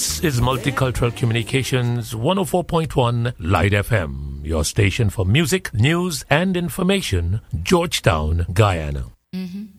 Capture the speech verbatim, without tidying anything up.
This is Multicultural Communications one oh four point one Light F M, your station for music, news and information, Georgetown, Guyana. Mm-hmm.